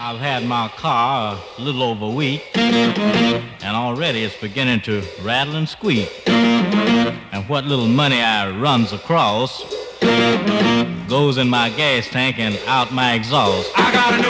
I've had my car a little over a week, and already it's beginning to rattle and squeak. And what little money I runs across goes in my gas tank and out my exhaust. I got a